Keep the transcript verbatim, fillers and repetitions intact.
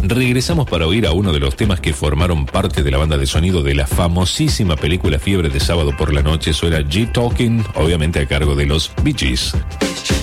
regresamos para oír a uno de los temas que formaron parte de la banda de sonido de la famosísima película Fiebre de Sábado por la Noche. Eso era G Talking, obviamente a cargo de los Bee Gees.